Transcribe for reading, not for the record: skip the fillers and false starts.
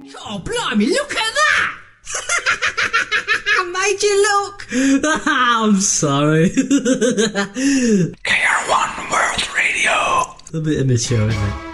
Oh, blimey, look at that! I made you look! I'm sorry. KR1 World Radio. A bit immature, isn't it?